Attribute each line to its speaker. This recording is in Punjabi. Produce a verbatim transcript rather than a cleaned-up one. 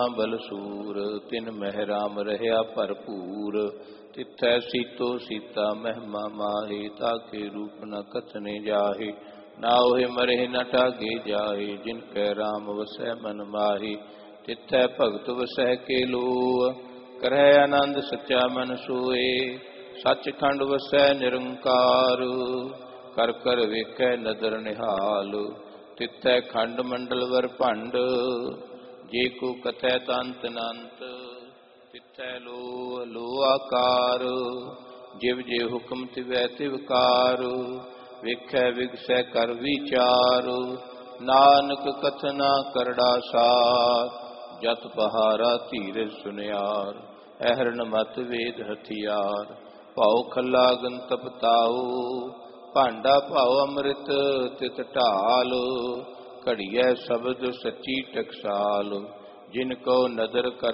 Speaker 1: ਬਲਸੂਰ ਤਿਨ ਮਹਿ ਰਾਮ ਰਹਿਆ ਭਰਪੂਰ। ਤਿਥੈ ਸੀਤੋ ਸੀਤਾ ਮਹਿਮਾ ਮਾਹੀ ਤਾਕੇ ਰੂਪ ਨ ਕਥਨੇ ਜਾਹੇ। ਨਾ ਉਹੇ ਮਰੇ ਨ ਠਾਗੇ ਜਾਹੇ ਜਿਨ ਕੈ ਰਾਮ ਵਸੈ ਮਨ ਮਾਹੀ। ਤਿਥੈ ਭਗਤ ਵਸੈ ਕੇ ਲੋਅ ਕਰਹਿ ਆਨੰਦ ਸੱਚਾ ਮਨ ਸੋਏ। ਸੱਚਖੰਡ ਵਸੈ ਨਿਰੰਕਾਰ ਕਰ ਕਰ ਵੇਖੈ ਨਦਰ ਨਿਹਾਲ। ਤਿਥੈ ਖੰਡ ਮੰਡਲ ਵਰ ਭੰਡ ਜੇ ਕੋ ਕਥੈ ਤੰਤ ਅਨੰਤ। ਤਿਥੈ ਲੋ ਲੋ ਆਕਾਰ ਜਿਵ ਜੇ ਹੁਕਮ ਤਿਵੈ ਤਿਵਕਾਰ। ਵੇਖੈ ਵਿਗਸੈ ਕਰ ਵਿਚਾਰ ਨਾਨਕ ਕਥਨਾ ਕਰੜਾ ਸਾਰ। ਜਤ ਪਹਾਰਾ ਧੀਰਜ ਸੁਨਿਆਰ ਐਹਰਨ ਮਤ ਵੇਦ ਹਥਿਆਰ। ਭਾਉ ਖੱਲਾ ਗੰਤਪ ਤਾਉ ਭਾਂਡਾ ਭਾਉ ਅੰਮ੍ਰਿਤ ਤਿਤ ਢਾਲ। ਘੜੀਐ ਸ਼ਬਦ ਸੱਚੀ ਟਕਸਾਲ ਜਿਨ ਕੋ ਨਦਰ ਕਰ